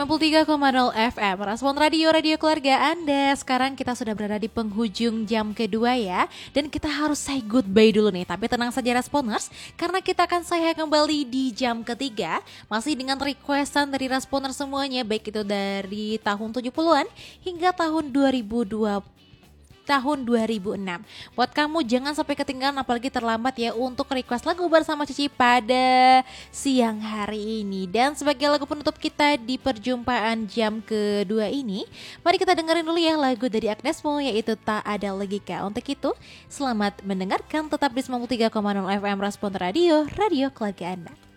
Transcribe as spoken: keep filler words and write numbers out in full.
sembilan puluh tiga koma nol F M, Respon Radio, radio keluarga Anda. Sekarang kita sudah berada di penghujung jam kedua ya. Dan kita harus say goodbye dulu nih. Tapi tenang saja Responers, karena kita akan saya kembali di jam ketiga. Masih dengan requestan dari Responers semuanya, baik itu dari tahun tujuh puluhan hingga tahun dua ribu dua puluh. Tahun dua ribu enam. Buat kamu jangan sampai ketinggalan, apalagi terlambat ya untuk request lagu bersama Cici pada siang hari ini. Dan sebagai lagu penutup kita di perjumpaan jam kedua ini, mari kita dengerin dulu ya lagu dari Agnes Mo, yaitu Tak Ada Logika. Untuk itu selamat mendengarkan, tetap di sembilan puluh tiga koma nol F M Respon Radio, radio keluarga Anda.